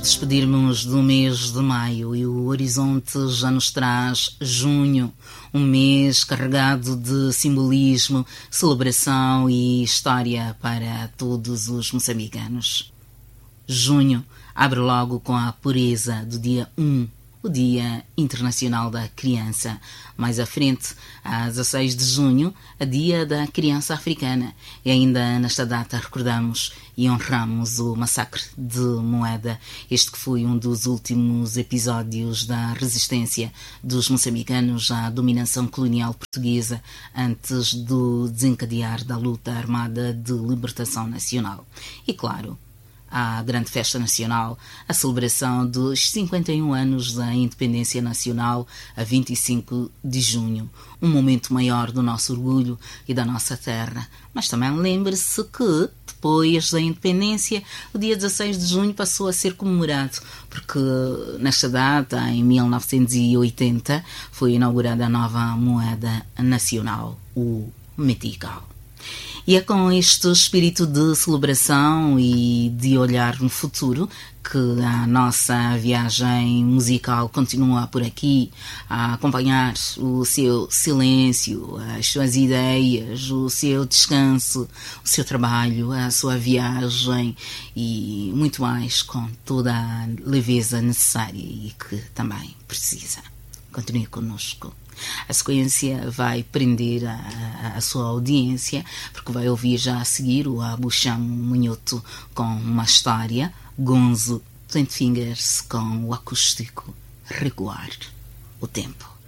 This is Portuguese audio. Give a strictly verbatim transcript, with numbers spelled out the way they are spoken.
Despedirmos do mês de maio e o horizonte já nos traz junho, um mês carregado de simbolismo, celebração e história para todos os moçambicanos. Junho abre logo com a pureza do dia um, o Dia Internacional da Criança. Mais à frente, a dezasseis de junho, a Dia da Criança Africana. E ainda nesta data recordamos e honramos o massacre de Moeda, este que foi um dos últimos episódios da resistência dos moçambicanos à dominação colonial portuguesa antes do desencadear da luta armada de libertação nacional. E claro, a grande festa nacional, a celebração dos cinquenta e um anos da independência nacional a vinte e cinco de junho, um momento maior do nosso orgulho e da nossa terra. Mas também lembre-se que, depois da independência, o dia dezasseis de junho passou a ser comemorado, porque nesta data, em mil novecentos e oitenta, foi inaugurada a nova moeda nacional, o metical. E é com este espírito de celebração e de olhar no futuro que a nossa viagem musical continua por aqui a acompanhar o seu silêncio, as suas ideias, o seu descanso, o seu trabalho, a sua viagem e muito mais, com toda a leveza necessária e que também precisa. Continue conosco. A sequência vai prender a, a, a sua audiência, porque vai ouvir já a seguir o Abu Chamo Munhoto com uma história, Gonzo Twenty Fingers com o acústico Recuar o Tempo.